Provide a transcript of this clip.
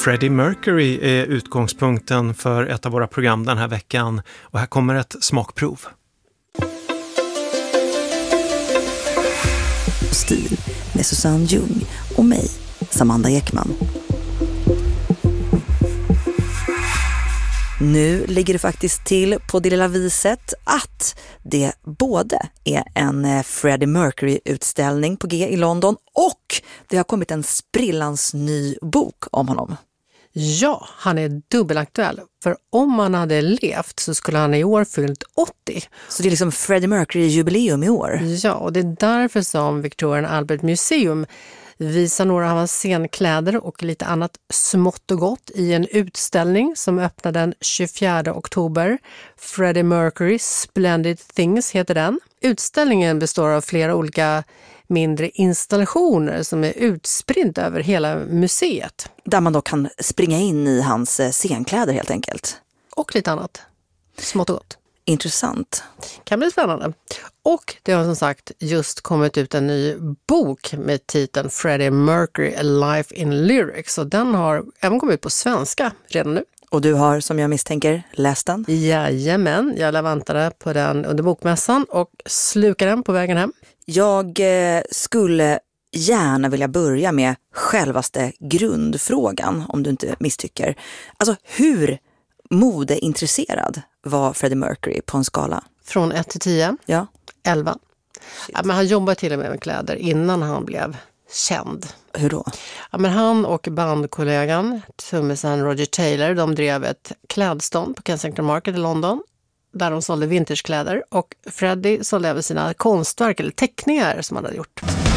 Freddie Mercury är utgångspunkten för ett av våra program den här veckan och här kommer ett smakprov. Stil med Susanne Ljung och mig, Samantha Ekman. Nu ligger det faktiskt till på det lilla viset att det både är en Freddie Mercury-utställning på G i London och det har kommit en sprillans ny bok om honom. Ja, han är dubbelaktuell. För om han hade levt så skulle han i år fyllt 80. Så det är liksom Freddie Mercury-jubileum i år. Ja, och det är därför som Victoria and Albert Museum visar några av hans scenkläder och lite annat smått och gott i en utställning som öppnar den 24 oktober. Freddie Mercury Splendid Things heter den. Utställningen består av flera olika mindre installationer som är utspritt över hela museet. Där man då kan springa in i hans scenkläder helt enkelt. Och lite annat. Smått och gott. Intressant. Kan bli spännande. Och det har som sagt just kommit ut en ny bok med titeln Freddie Mercury, A Life in Lyrics. Och den har även kommit ut på svenska redan nu. Och du har, som jag misstänker, läst den? Jajamän, jag lavantade på den under bokmässan och slukade den på vägen hem. Jag skulle gärna vilja börja med självaste grundfrågan, om du inte misstycker. Alltså, hur modeintresserad var Freddie Mercury på en skala? Från 1 till 10? Ja. 11. Ja, men han jobbade till och med kläder innan han blev känd. Hur då? Ja, men han och bandkollegan, trummisen Roger Taylor, de drev ett klädstånd på Kensington Market i London. Där de sålde vintagekläder och Freddie sålde även sina konstverk eller teckningar som han hade gjort.